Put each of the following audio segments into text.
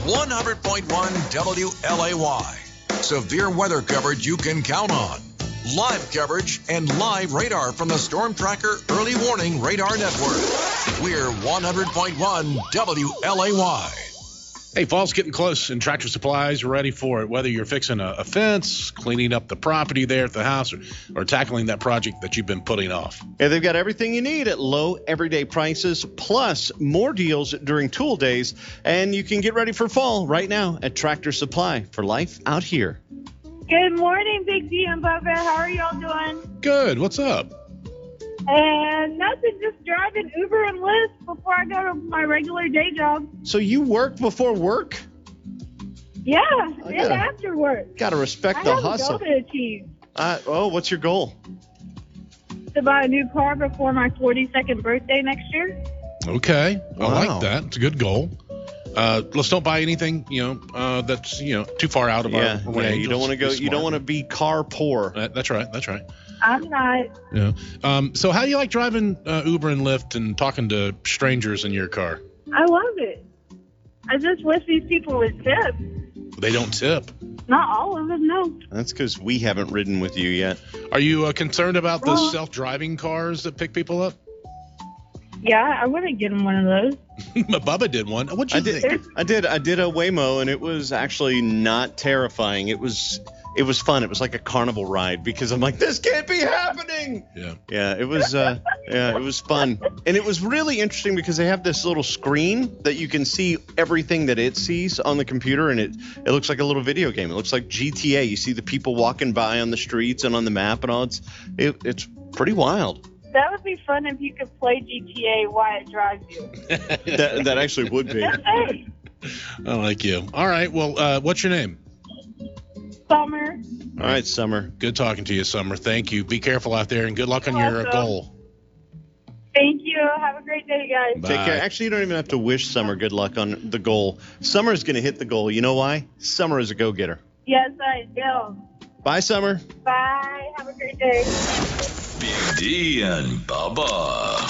100.1 WLAY. Severe weather coverage you can count on. Live coverage and live radar from the Storm Tracker Early Warning Radar Network. We're 100.1 WLAY. Hey, fall's getting close, and Tractor Supply is ready for it. Whether you're fixing a fence, cleaning up the property there at the house, or tackling that project that you've been putting off. Yeah, they've got everything you need at low, everyday prices, plus more deals during tool days. And you can get ready for fall right now at Tractor Supply for life out here. Good morning, Big D and Bubba. How are y'all doing? Good. What's up? And nothing, just driving Uber and Lyft before I go to my regular day job. So you work before work? Yeah, and after work. Got to respect I the have hustle. a goal to achieve. What's your goal? To buy a new car before my 42nd birthday next year. Okay. I Wow. like that. It's a good goal. Let's don't buy anything, that's, too far out of our range. Yeah, you don't want to go. You don't want to be car poor. That's right. I'm not. Yeah. So how do you like driving Uber and Lyft and talking to strangers in your car? I love it. I just wish these people would tip. They don't tip. Not all of them, no. That's because we haven't ridden with you yet. Are you concerned about the self-driving cars that pick people up? Yeah, I wouldn't get them one of those. Bubba did one. What'd you think? I did a Waymo, and it was actually not terrifying. It was fun. It was like a carnival ride because I'm like, this can't be happening. Yeah. It was it was fun, and it was really interesting because they have this little screen that you can see everything that it sees on the computer, and it looks like a little video game. It looks like GTA. You see the people walking by on the streets and on the map and all. It's pretty wild. That would be fun if you could play GTA while it drives you. that actually would be. Hey, I like you. All right. Well, what's your name? Summer. All right, Summer. Good talking to you, Summer. Thank you. Be careful out there, and good luck on your goal. Thank you. Have a great day, guys. Bye. Take care. Actually, you don't even have to wish Summer good luck on the goal. Summer's going to hit the goal. You know why? Summer is a go-getter. Yes, I do. Bye, Summer. Bye. Have a great day. Big D and Bubba.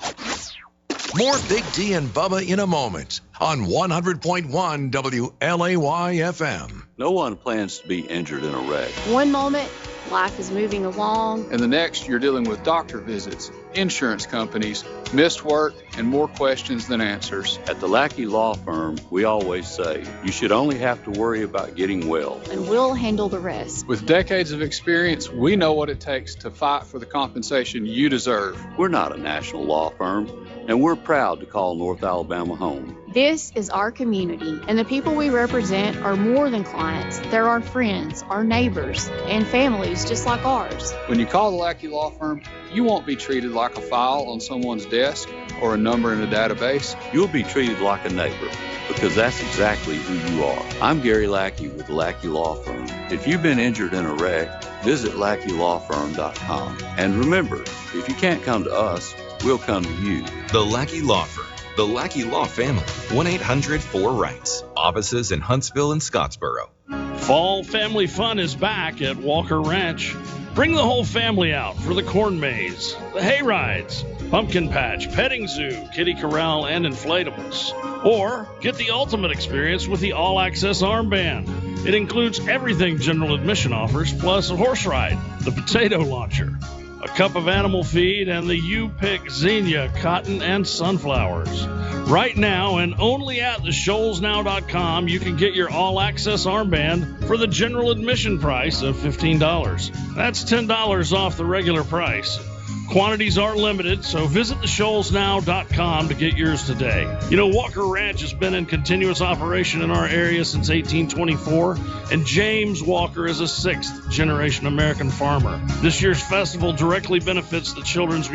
More Big D and Bubba in a moment on 100.1 WLAY FM. No one plans to be injured in a wreck. One moment, life is moving along. And the next, you're dealing with doctor visits, insurance companies, missed work, and more questions than answers. At the Lackey Law Firm, we always say, you should only have to worry about getting well. And we'll handle the rest. With decades of experience, we know what it takes to fight for the compensation you deserve. We're not a national law firm, and we're proud to call North Alabama home. This is our community, and the people we represent are more than clients. They're our friends, our neighbors, and families just like ours. When you call the Lackey Law Firm, you won't be treated like a file on someone's desk or a number in a database. You'll be treated like a neighbor, because that's exactly who you are. I'm Gary Lackey with the Lackey Law Firm. If you've been injured in a wreck, visit LackeyLawFirm.com. And remember, if you can't come to us, we'll come to you. The Lackey Law Firm. The Lackey Law Family. 1-800-4-RIGHTS. Offices in Huntsville and Scottsboro. Fall family fun is back at Walker Ranch. Bring the whole family out for the corn maze, the hay rides, pumpkin patch, petting zoo, kiddie corral, and inflatables. Or get the ultimate experience with the all-access armband. It includes everything general admission offers, plus a horse ride, the potato launcher, a cup of animal feed, and the U-Pick Xenia cotton and sunflowers. Right now, and only at theshoalsnow.com, you can get your all-access armband for the general admission price of $15. That's $10 off the regular price. Quantities are limited, so visit theshoalsnow.com to get yours today. You know, Walker Ranch has been in continuous operation in our area since 1824, and James Walker is a sixth-generation American farmer. This year's festival directly benefits the Children's